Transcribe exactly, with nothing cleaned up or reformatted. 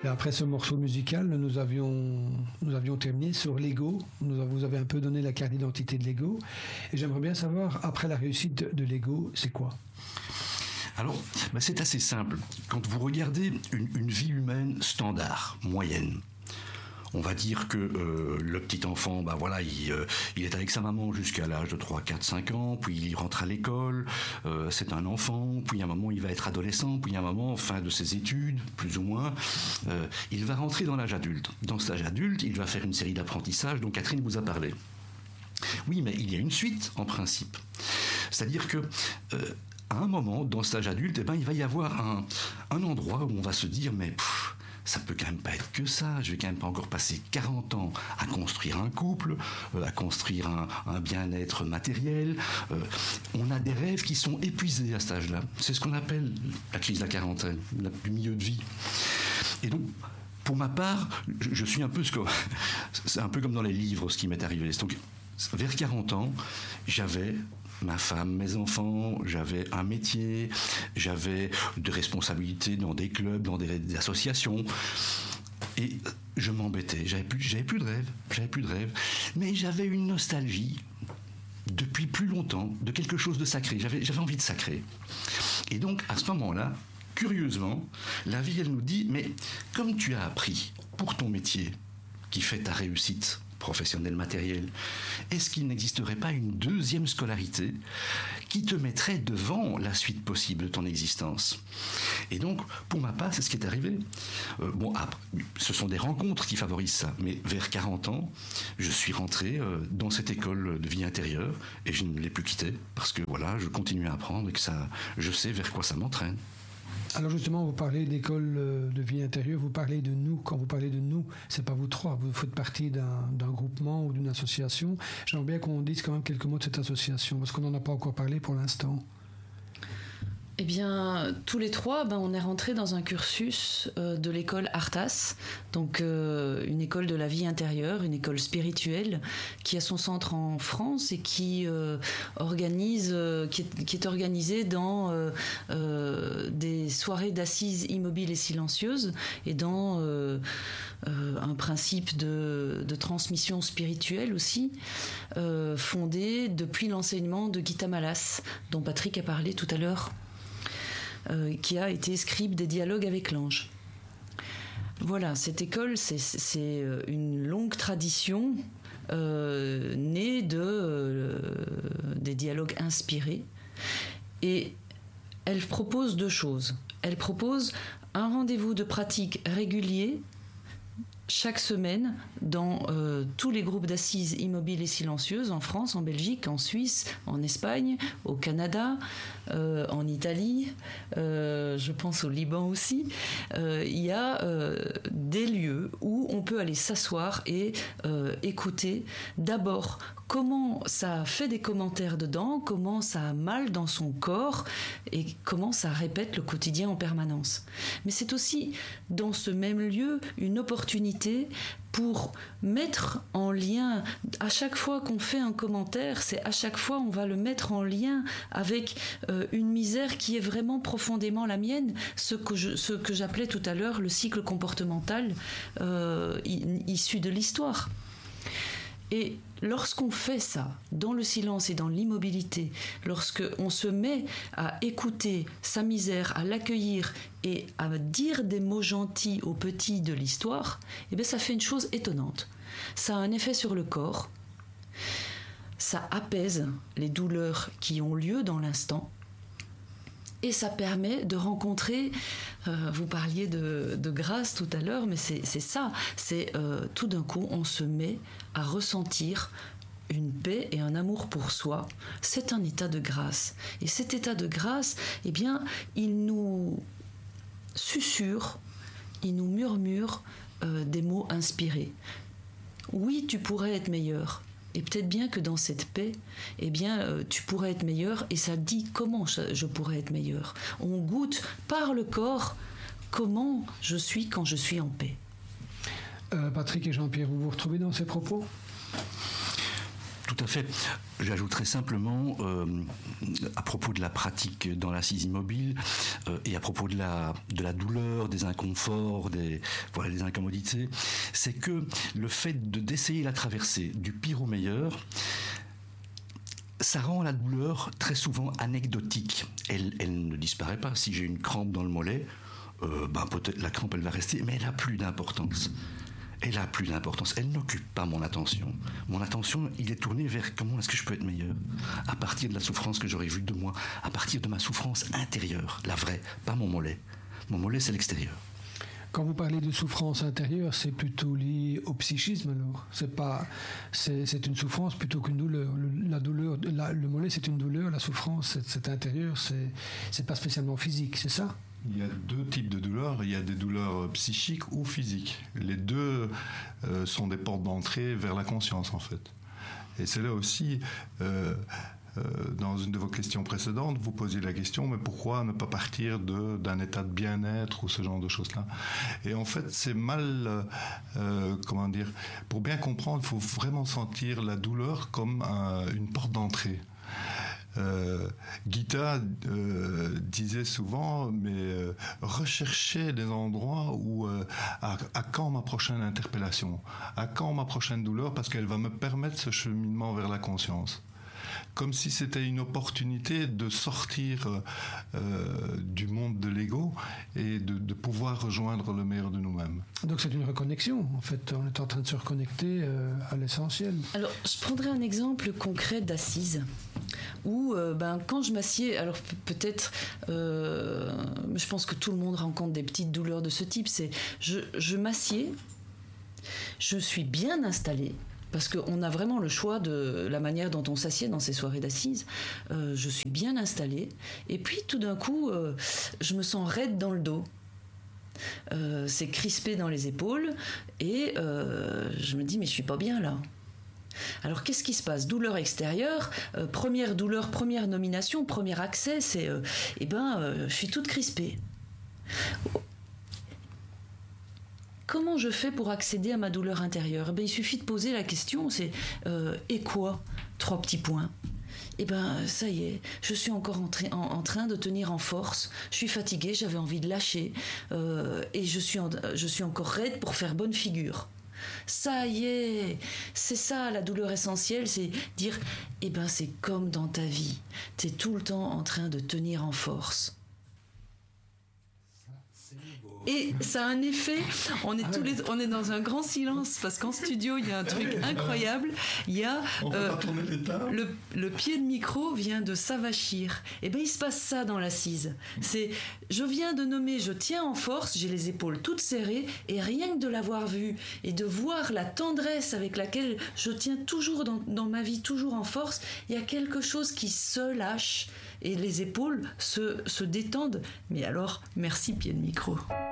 Et après ce morceau musical, nous avions, nous avions terminé sur l'ego. Nous, vous avez un peu donné la carte d'identité de l'ego. Et j'aimerais bien savoir, après la réussite de, de l'ego, c'est quoi ? Alors, bah c'est assez simple. Quand vous regardez une, une vie humaine standard, moyenne, on va dire que euh, le petit enfant, bah voilà, il, euh, il est avec sa maman jusqu'à l'âge de trois, quatre, cinq ans, puis il rentre à l'école, euh, c'est un enfant, puis à un moment il va être adolescent, puis à un moment, fin de ses études, plus ou moins, euh, il va rentrer dans l'âge adulte. Dans cet âge adulte, il va faire une série d'apprentissages dont Catherine vous a parlé. Oui, mais il y a une suite, en principe. C'est-à-dire que... Euh, à un moment, dans cet âge adulte, eh ben, il va y avoir un, un endroit où on va se dire, mais pff, ça peut quand même pas être que ça, je vais quand même pas encore passer quarante ans à construire un couple, euh, à construire un, un bien-être matériel. Euh, on a des rêves qui sont épuisés à cet âge-là. C'est ce qu'on appelle la crise de la quarantaine, la, du milieu de vie. Et donc, pour ma part, je, je suis un peu ce que, c'est un peu comme dans les livres ce qui m'est arrivé. Donc, vers quarante ans, j'avais ma femme, mes enfants, j'avais un métier, j'avais des responsabilités dans des clubs, dans des, des associations, et je m'embêtais. J'avais plus, j'avais plus de rêve, j'avais plus de rêve, mais j'avais une nostalgie depuis plus longtemps de quelque chose de sacré. J'avais, j'avais envie de sacré. Et donc, à ce moment-là, curieusement, la vie, elle nous dit, mais comme tu as appris pour ton métier qui fait ta réussite professionnel matériel, est-ce qu'il n'existerait pas une deuxième scolarité qui te mettrait devant la suite possible de ton existence ? Et donc, pour ma part, c'est ce qui est arrivé. Euh, bon, après, ce sont des rencontres qui favorisent ça, mais vers quarante ans, je suis rentré euh, dans cette école de vie intérieure et je ne l'ai plus quittée parce que voilà, je continue à apprendre et que ça, je sais vers quoi ça m'entraîne. Alors justement, vous parlez d'école de vie intérieure, vous parlez de nous. Quand vous parlez de nous, c'est pas vous trois, vous faites partie d'un, d'un groupement ou d'une association. J'aimerais bien qu'on dise quand même quelques mots de cette association, parce qu'on n'en a pas encore parlé pour l'instant. Eh bien, tous les trois, ben, on est rentrés dans un cursus euh, de l'école Artas, donc euh, une école de la vie intérieure, une école spirituelle qui a son centre en France et qui euh, organise, euh, qui, est, qui est organisée dans euh, euh, des soirées d'assises immobiles et silencieuses et dans euh, euh, un principe de, de transmission spirituelle aussi, euh, fondé depuis l'enseignement de Gita Malas, dont Patrick a parlé tout à l'heure. Euh, qui a été scribe des dialogues avec l'ange. Voilà, cette école, c'est, c'est une longue tradition euh, née de, euh, des dialogues inspirés. Et elle propose deux choses. Elle propose un rendez-vous de pratique régulier chaque semaine dans euh, tous les groupes d'assises immobiles et silencieuses en France, en Belgique, en Suisse, en Espagne, au Canada, euh, en Italie, euh, je pense au Liban aussi. Euh, il y a euh, des lieux où on peut aller s'asseoir et euh, écouter d'abord comment ça fait des commentaires dedans, comment ça a mal dans son corps et comment ça répète le quotidien en permanence. Mais c'est aussi dans ce même lieu une opportunité pour mettre en lien, à chaque fois qu'on fait un commentaire, c'est à chaque fois on va le mettre en lien avec euh, une misère qui est vraiment profondément la mienne, ce que, je, ce que j'appelais tout à l'heure le cycle comportemental euh, issu de l'histoire. Et lorsqu'on fait ça, dans le silence et dans l'immobilité, lorsqu'on se met à écouter sa misère, à l'accueillir et à dire des mots gentils aux petits de l'histoire, eh bien ça fait une chose étonnante. Ça a un effet sur le corps, ça apaise les douleurs qui ont lieu dans l'instant, et ça permet de rencontrer, euh, vous parliez de, de grâce tout à l'heure, mais c'est, c'est ça, c'est euh, tout d'un coup on se met à ressentir une paix et un amour pour soi. C'est un état de grâce. Et cet état de grâce, eh bien, il nous susurre, il nous murmure euh, des mots inspirés. Oui, tu pourrais être meilleur. Et peut-être bien que dans cette paix, eh bien, euh, tu pourrais être meilleur, et ça dit comment je, je pourrais être meilleur. On goûte par le corps comment je suis quand je suis en paix. Euh, Patrick et Jean-Pierre, vous vous retrouvez dans ces propos ? tout à fait. J'ajouterais simplement, euh, à propos de la pratique dans l'assise immobile euh, et à propos de la, de la douleur, des inconforts, des, voilà, des incommodités, c'est que le fait de, d'essayer la traversée du pire au meilleur, ça rend la douleur très souvent anecdotique. Elle, elle ne disparaît pas. Si j'ai une crampe dans le mollet, euh, ben peut-être la crampe elle va rester, mais elle n'a plus d'importance. Elle a plus d'importance. Elle n'occupe pas mon attention. Mon attention, il est tourné vers comment est-ce que je peux être meilleur à partir de la souffrance que j'aurais vue de moi, à partir de ma souffrance intérieure, la vraie, pas mon mollet. Mon mollet, c'est l'extérieur. Quand vous parlez de souffrance intérieure, c'est plutôt lié au psychisme alors. C'est pas, c'est, c'est une souffrance plutôt qu'une douleur. Le, la douleur, la, le mollet, c'est une douleur. La souffrance, c'est, c'est intérieur. C'est, c'est pas spécialement physique, c'est ça? Il y a deux types de douleurs. Il y a des douleurs psychiques ou physiques. Les deux euh, sont des portes d'entrée vers la conscience, en fait. Et c'est là aussi, euh, euh, dans une de vos questions précédentes, vous posiez la question, mais pourquoi ne pas partir de, d'un état de bien-être ou ce genre de choses-là? Et en fait, c'est mal, euh, comment dire, pour bien comprendre, il faut vraiment sentir la douleur comme un, une porte d'entrée. Euh, Gita euh, disait souvent, mais euh, recherchez des endroits où euh, à, à quand ma prochaine interpellation, à quand ma prochaine douleur, parce qu'elle va me permettre ce cheminement vers la conscience. Comme si c'était une opportunité de sortir euh, du monde de l'ego et de, de pouvoir rejoindre le meilleur de nous-mêmes. Donc c'est une reconnexion, en fait. On est en train de se reconnecter euh, à l'essentiel. Alors, je prendrai un exemple concret d'assise. Où, euh, ben, quand je m'assieds, alors peut-être, euh, je pense que tout le monde rencontre des petites douleurs de ce type, c'est je, je m'assieds, je suis bien installée, parce qu'on a vraiment le choix de la manière dont on s'assied dans ces soirées d'assises. Euh, je suis bien installée, et puis tout d'un coup, euh, je me sens raide dans le dos. Euh, c'est crispé dans les épaules, et euh, je me dis, mais je suis pas bien là. Alors qu'est-ce qui se passe? Douleur extérieure, euh, première douleur, première nomination, premier accès, c'est euh, eh ben, euh, je suis toute crispée. Comment je fais pour accéder à ma douleur intérieure? Eh ben, il suffit de poser la question, c'est euh, et quoi? Trois petits points. Eh ben, ça y est, je suis encore en, tra- en, en train de tenir en force. Je suis fatiguée, j'avais envie de lâcher, euh, et je suis, en, je suis encore raide pour faire bonne figure. Ça y est, c'est ça la douleur essentielle, c'est dire, eh ben c'est comme dans ta vie, t'es tout le temps en train de tenir en force. Et ça a un effet, on est tous les, on est dans un grand silence parce qu'en studio il y a un truc incroyable, il y a euh, le, le pied de micro vient de s'avachir. Et ben il se passe ça dans l'assise. C'est, je viens de nommer, je tiens en force, j'ai les épaules toutes serrées et rien que de l'avoir vu et de voir la tendresse avec laquelle je tiens toujours dans, dans ma vie, toujours en force, il y a quelque chose qui se lâche et les épaules se, se détendent. Mais alors, merci pied de micro.